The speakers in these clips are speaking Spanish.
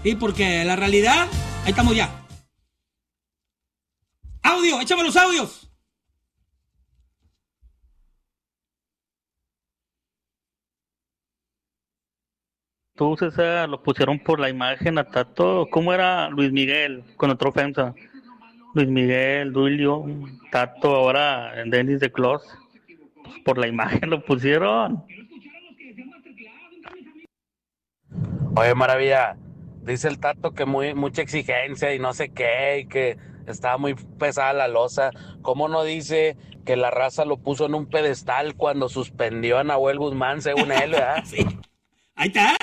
Sí, porque la realidad, ahí estamos ya. Audio, échame los audios. Tú, César, lo pusieron por la imagen a Tato. ¿Cómo era Luis Miguel con otra ofensa? Luis Miguel, Duilio, Tato, ahora Dennis de Clos. Pues por la imagen lo pusieron. Oye, Maravilla, dice el Tato que mucha exigencia y no sé qué, y que estaba muy pesada la losa. ¿Cómo no dice que la raza lo puso en un pedestal cuando suspendió a Nahuel Guzmán, según él, ¿verdad? Sí, ahí está.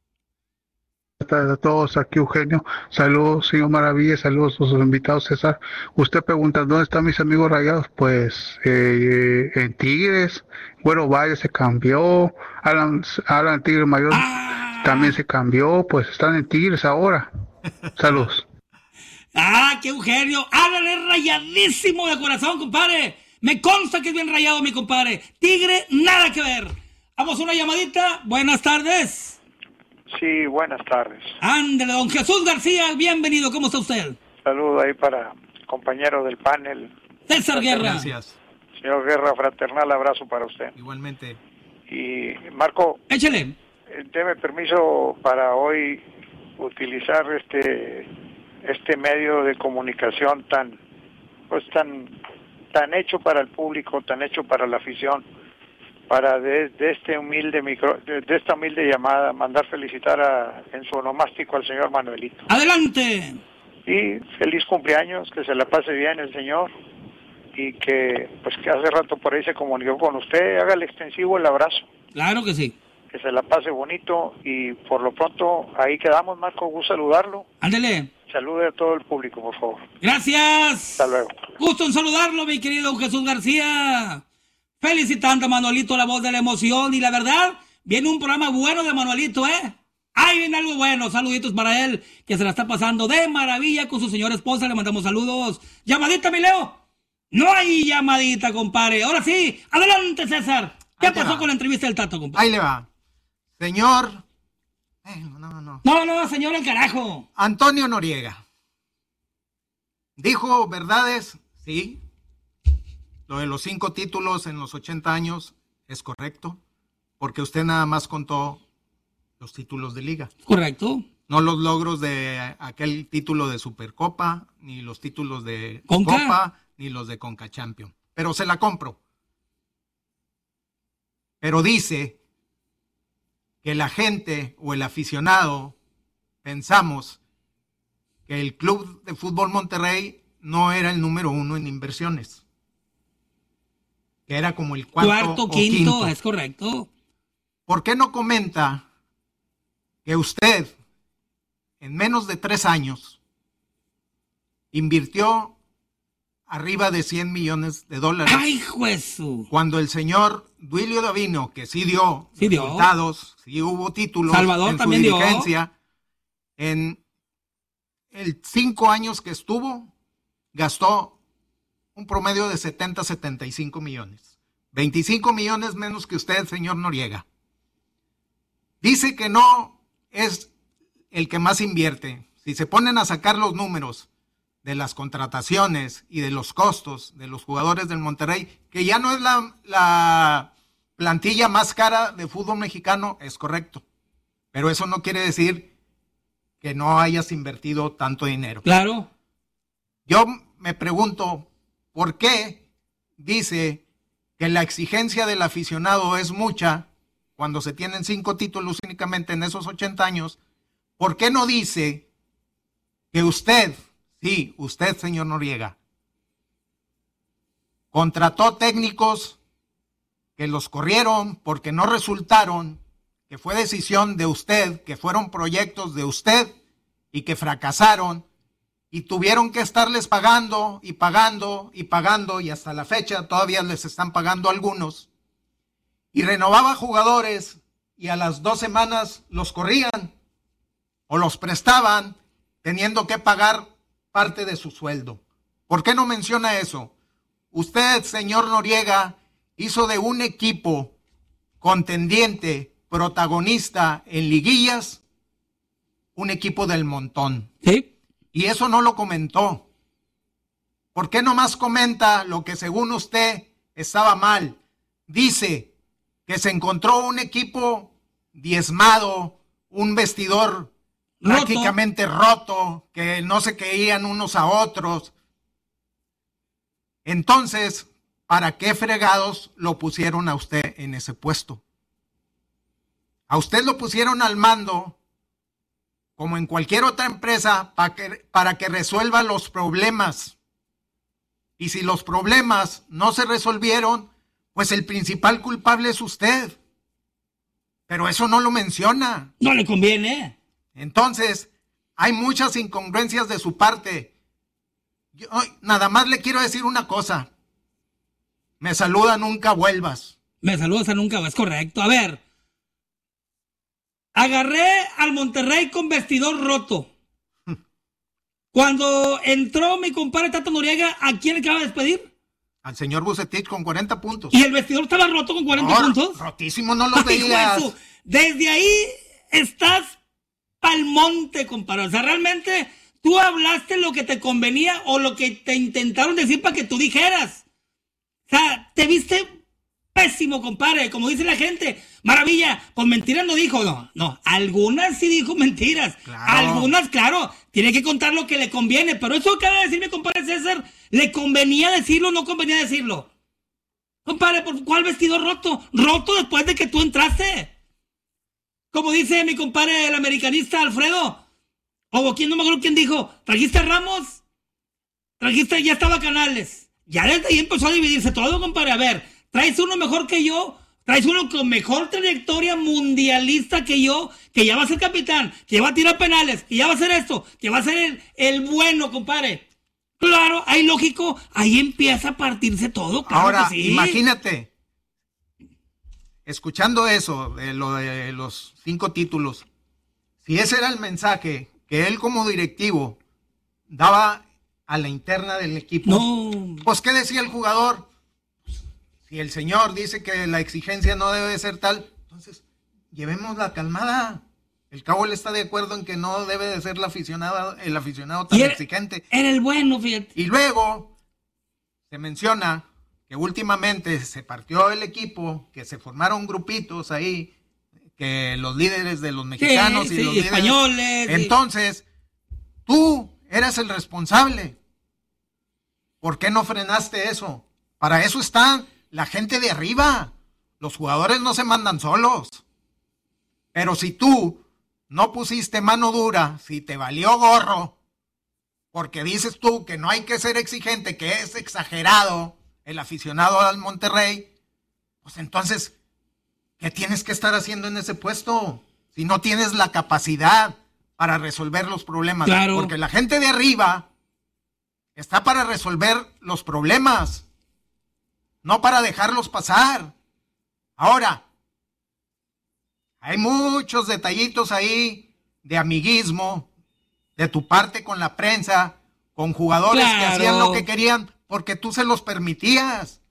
A todos, aquí Eugenio, saludos señor Maravilla, saludos a sus invitados. César, usted pregunta ¿dónde están mis amigos Rayados? Pues en Tigres. Bueno, vaya, se cambió. Alan Tigre Mayor también se cambió, pues están en Tigres ahora. Saludos. ¡Qué Eugenio! Alan es rayadísimo de corazón, compadre. Me consta que es bien rayado, mi compadre. Tigre, nada que ver. Vamos a una llamadita. Buenas tardes. Sí, buenas tardes. Ándale, don Jesús García, bienvenido. ¿Cómo está usted? Saludo ahí para compañero del panel. César Guerra. Gracias. Señor Guerra, fraternal abrazo para usted. Igualmente. Y Marco, échale. Deme permiso para hoy utilizar este medio de comunicación tan hecho para el público, tan hecho para la afición, para de esta humilde llamada mandar felicitar en su onomástico al señor Manuelito. Adelante. Y feliz cumpleaños, que se la pase bien el señor y que hace rato por ahí se comunicó con usted, hágale extensivo el abrazo. Claro que sí. Que se la pase bonito y por lo pronto ahí quedamos, Marco, gusto saludarlo. Ándele. Salude a todo el público, por favor. Gracias. Hasta luego. Gusto en saludarlo, mi querido Jesús García. Felicitando a Manuelito, la voz de la emoción. Y la verdad, viene un programa bueno de Manuelito, ¿eh? Ahí viene algo bueno. Saluditos para él, que se la está pasando de maravilla con su señora esposa. Le mandamos saludos. ¿Llamadita, mi Leo? No hay llamadita, compadre. Ahora sí, adelante, César. ¿Qué pasó con la entrevista del Tato, compadre? Ahí le va. Señor... No, señor, el carajo. Antonio Noriega. Dijo verdades, sí. Lo de los 5 títulos en los 80 años es correcto, porque usted nada más contó los títulos de liga. Correcto. No los logros de aquel título de Supercopa, ni los títulos de Conca. Copa, ni los de Conca Champion. Pero se la compro. Pero dice que la gente o el aficionado pensamos que el Club de Fútbol Monterrey no era el número 1 en inversiones, que era como el cuarto o quinto. Es correcto. ¿Por qué no comenta que usted en menos de 3 años invirtió arriba de $100 millones? ¡Ay, juezo! Cuando el señor Duilio Davino, que sí dio resultados, sí hubo títulos Salvador en también su dirigencia, en el 5 años que estuvo, gastó un promedio de 75 millones. 25 millones menos que usted, señor Noriega. Dice que no es el que más invierte. Si se ponen a sacar los números de las contrataciones y de los costos de los jugadores del Monterrey, que ya no es la plantilla más cara de fútbol mexicano, es correcto. Pero eso no quiere decir que no hayas invertido tanto dinero. Claro. Yo me pregunto, ¿por qué dice que la exigencia del aficionado es mucha cuando se tienen 5 títulos únicamente en esos 80 años? ¿Por qué no dice que usted, sí, usted, señor Noriega, contrató técnicos que los corrieron porque no resultaron, que fue decisión de usted, que fueron proyectos de usted y que fracasaron y tuvieron que estarles pagando y pagando y pagando y hasta la fecha todavía les están pagando a algunos? Y renovaba jugadores y a las 2 semanas los corrían o los prestaban teniendo que pagar parte de su sueldo. ¿Por qué no menciona eso? Usted, señor Noriega, hizo de un equipo contendiente, protagonista en liguillas, un equipo del montón. Sí. Y eso no lo comentó. ¿Por qué nomás comenta lo que según usted estaba mal? Dice que se encontró un equipo diezmado, un vestidor prácticamente roto, que no se querían unos a otros. Entonces, ¿para qué fregados lo pusieron a usted en ese puesto? A usted lo pusieron al mando, como en cualquier otra empresa, para que resuelva los problemas. Y si los problemas no se resolvieron, pues el principal culpable es usted. Pero eso no lo menciona. No le conviene. Entonces, hay muchas incongruencias de su parte. Yo nada más le quiero decir una cosa. Me saluda, nunca vuelvas. Me saludas a nunca, es correcto. A ver. Agarré al Monterrey con vestidor roto. Cuando entró mi compadre Tato Noriega, ¿a quién le acaba de despedir? Al señor Bucetich con 40 puntos. ¿Y el vestidor estaba roto con 40 puntos? Rotísimo, no lo veías. Desde ahí estás pa'l monte, compadre. O sea, realmente tú hablaste lo que te convenía o lo que te intentaron decir para que tú dijeras. O sea, te viste pésimo, compadre. Como dice la gente, maravilla, pues mentiras no dijo. No, algunas sí dijo mentiras. Claro. Algunas, claro, tiene que contar lo que le conviene. Pero eso que acaba de decir mi compadre César, ¿le convenía decirlo o no convenía decirlo? Compadre, ¿por cuál vestido roto? Roto después de que tú entraste. Como dice mi compadre el americanista Alfredo, o quién, no me acuerdo quién dijo, trajiste a Ramos, trajiste, ya estaba Canales. Ya desde ahí empezó a dividirse todo, compadre. A ver, traes uno mejor que yo, traes uno con mejor trayectoria mundialista que yo, que ya va a ser capitán, que ya va a tirar penales, que ya va a hacer esto, que va a ser el bueno, compadre. Claro, ahí lógico, ahí empieza a partirse todo. Claro. Ahora, que sí. Imagínate, escuchando eso, lo de los 5 títulos, si ese era el mensaje que él como directivo daba a la interna del equipo, No. pues ¿qué decía el jugador? Si el señor dice que la exigencia no debe ser tal, entonces llevemos la calmada. El cabo él está de acuerdo en que no debe de ser el aficionado tan exigente. Era el bueno, fíjate. Y luego se menciona que últimamente se partió el equipo, que se formaron grupitos ahí, que los líderes de los mexicanos y los líderes españoles. Entonces, tú eras el responsable. ¿Por qué no frenaste eso? Para eso está la gente de arriba. Los jugadores no se mandan solos. Pero si tú no pusiste mano dura, si te valió gorro, porque dices tú que no hay que ser exigente, que es exagerado el aficionado al Monterrey, pues entonces, ¿qué tienes que estar haciendo en ese puesto? Si no tienes la capacidad para resolver los problemas. Claro. Porque la gente de arriba está para resolver los problemas, no para dejarlos pasar. Ahora, hay muchos detallitos ahí de amiguismo de tu parte con la prensa, con jugadores que hacían lo que querían porque tú se los permitías.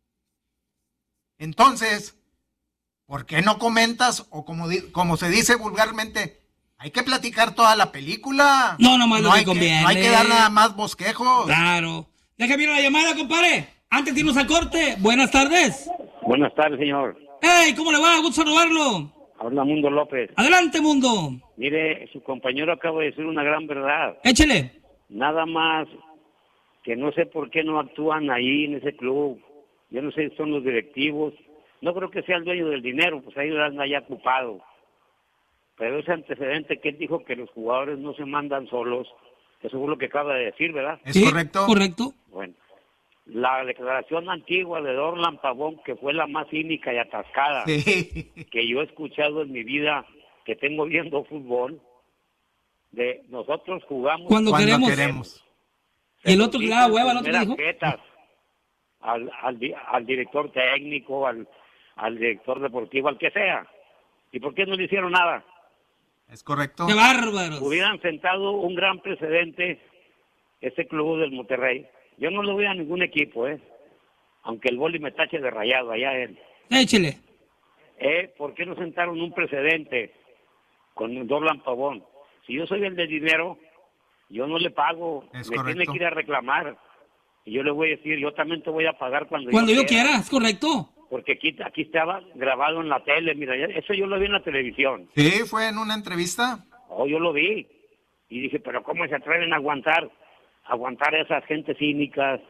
Entonces, ¿por qué no comentas? O como se dice vulgarmente, hay que platicar toda la película. No, nomás lo que conviene. No hay que dar nada más bosquejos. Claro. Déjame ir a la llamada, compadre. Antes de irnos al corte. Buenas tardes. Buenas tardes, señor. Hey, ¿cómo le va? Gusto saludarlo. Habla Mundo López. Adelante, Mundo. Mire, su compañero acaba de decir una gran verdad. Échele. Nada más que no sé por qué no actúan ahí en ese club. Yo no sé si son los directivos. No creo que sea el dueño del dinero, pues ahí anda ya ocupado. Pero ese antecedente que él dijo que los jugadores no se mandan solos, eso fue lo que acaba de decir, ¿verdad? ¿Es ¿Sí? correcto? Correcto. Bueno, la declaración antigua de Dorlan Pavón, que fue la más cínica y atascada Sí. que yo he escuchado en mi vida, que tengo viendo fútbol, de nosotros jugamos Cuando queremos. Y el otro que le daba hueva, el otro que dijo. Jetas al director técnico, al director deportivo, al que sea. ¿Y por qué no le hicieron nada? Es correcto. ¡Qué bárbaros! Hubieran sentado un gran precedente ese club del Monterrey. Yo no lo veo a ningún equipo, aunque el boli me tache de rayado allá él. Échele. ¿Por qué no sentaron un precedente con Dorlan Pavón? Si yo soy el de dinero, yo no le pago, Es me correcto. tiene que ir a reclamar. Y yo le voy a decir, yo también te voy a pagar cuando Cuando yo quiera, es correcto. Porque aquí estaba grabado en la tele, mira, eso yo lo vi en la televisión. Sí, fue en una entrevista. Oh, yo lo vi. Y dije, pero ¿cómo se atreven a aguantar a esas gentes cínicas?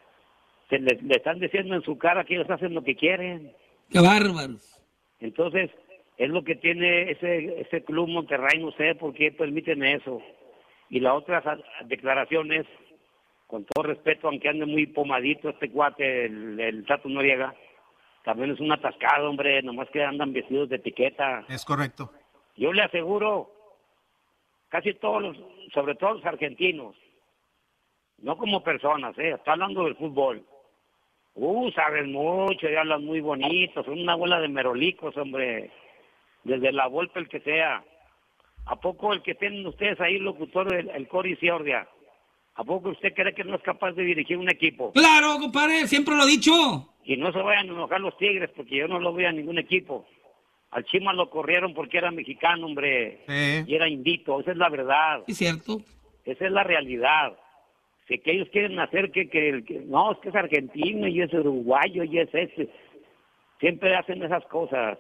Le están diciendo en su cara que ellos hacen lo que quieren. Qué bárbaros. Entonces, es lo que tiene ese club Monterrey, no sé por qué permiten eso. Y la otra declaración es, con todo respeto, aunque ande muy pomadito este cuate, el Tato Noriega, también es un atascado, hombre, nomás que andan vestidos de etiqueta. Es correcto. Yo le aseguro, casi todos sobre todo los argentinos, no como personas, está hablando del fútbol. Saben mucho y hablan muy bonito, son una bola de merolicos, hombre, desde la Volpe el que sea. ¿A poco el que tienen ustedes ahí, locutor, el Cori Ciordia, a poco usted cree que no es capaz de dirigir un equipo? Claro, compadre, siempre lo he dicho. Y no se vayan a enojar los Tigres, porque yo no lo veo a ningún equipo. Al Chima lo corrieron porque era mexicano, hombre, Sí. y era indito, esa es la verdad, Es cierto. esa es la realidad. Si que ellos quieren hacer no, es que es argentino y es uruguayo y es siempre hacen esas cosas.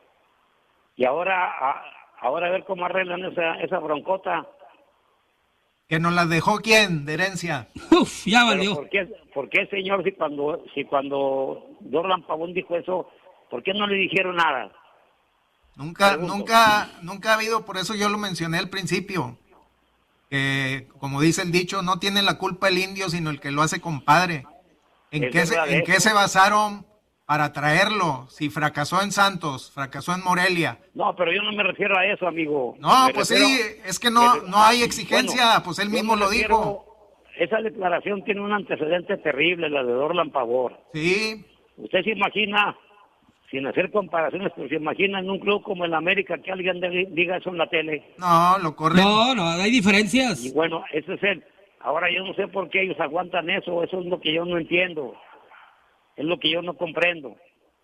Y ahora a ver cómo arreglan esa broncota. ¿Que nos la dejó quién de herencia? Uf, ya Pero valió. ¿por qué, señor, si cuando Dorlan Pavón dijo eso, por qué no le dijeron nada? Nunca Pregunto. ha habido, por eso yo lo mencioné al principio, que como dice el dicho, no tiene la culpa el indio, sino el que lo hace compadre. ¿En Es qué verdad en qué eso. se basaron para traerlo? Si fracasó en Santos, fracasó en Morelia. No, pero yo no me refiero a eso, amigo. No, Me pues refiero- sí, es que no hay exigencia, Bueno, pues él yo mismo me lo refiero- dijo. Esa declaración tiene un antecedente terrible, la de Dorlan Pavón. Sí, Usted se imagina, sin hacer comparaciones, pero se imagina en un club como el América que alguien diga eso en la tele. no, lo corren. No, hay diferencias. Y bueno, ese es el. Ahora yo no sé por qué ellos aguantan eso es lo que yo no entiendo. Es lo que yo no comprendo.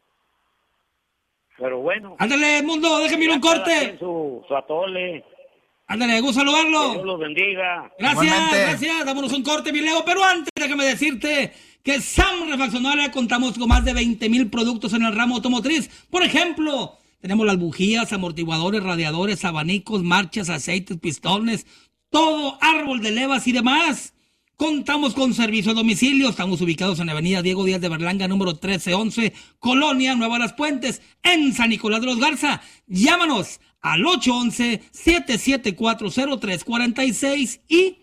Pero bueno. Ándale, mundo, déjame ir a un cada quien corte. Su atole. Ándale, gusto Que Dios saludarlo. los bendiga. Gracias, Igualmente. gracias. Dámonos un corte, mi Leo. Pero antes, déjame decirte que Sam Refaccionaria contamos con más de 20,000 productos en el ramo automotriz. Por ejemplo, tenemos las bujías, amortiguadores, radiadores, abanicos, marchas, aceites, pistones, todo, árbol de levas y demás. Contamos con servicio a domicilio. Estamos ubicados en la avenida Diego Díaz de Berlanga, número 1311, Colonia Nueva Las Puentes, en San Nicolás de los Garza. Llámanos al 811-774-0346 y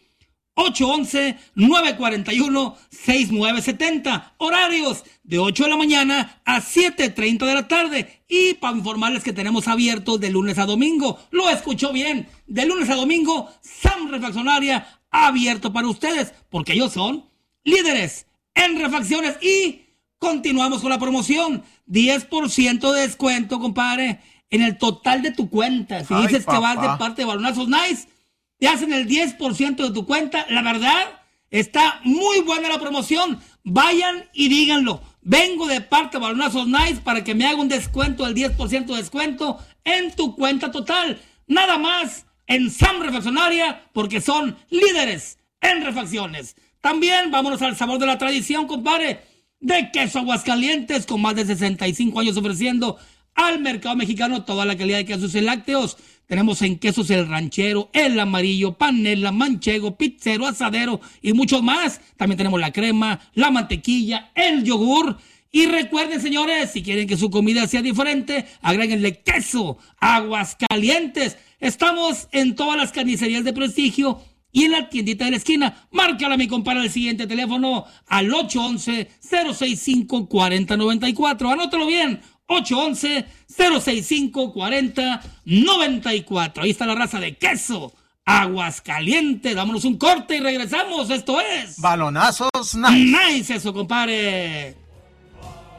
811-941-6970. Horarios de 8 de la mañana a 7:30 de la tarde. Y para informarles que tenemos abiertos de lunes a domingo. Lo escuchó bien. De lunes a domingo, Sam Refaccionaria abierto para ustedes, porque ellos son líderes en refacciones. Y continuamos con la promoción. 10% de descuento, compadre, en el total de tu cuenta. Si Ay, dices que vas papá. de parte de Balonazos Nice, te hacen el 10% de tu cuenta. La verdad, está muy buena la promoción. Vayan y díganlo. Vengo de parte de Balonazos Nice para que me haga un descuento del 10% de descuento en tu cuenta total. Nada más en Sam Refaccionaria, porque son líderes en refacciones. También vámonos al sabor de la tradición, compadre, de Queso Aguascalientes, con más de 65 años ofreciendo al mercado mexicano toda la calidad de quesos y lácteos. Tenemos en quesos el ranchero, el amarillo, panela, manchego, pizzero, asadero y muchos más. También tenemos la crema, la mantequilla, el yogur. Y recuerden, señores, si quieren que su comida sea diferente, agréguenle Queso Aguascalientes. Estamos en todas las carnicerías de prestigio y en la tiendita de la esquina. Márcala, mi compadre, el siguiente teléfono al 811-065-4094. Anótalo bien, 811-065-4094. Ahí está la raza de Queso Aguascalientes. Dámonos un corte y regresamos. Esto es Balonazos Nice. Nice, eso, compadre.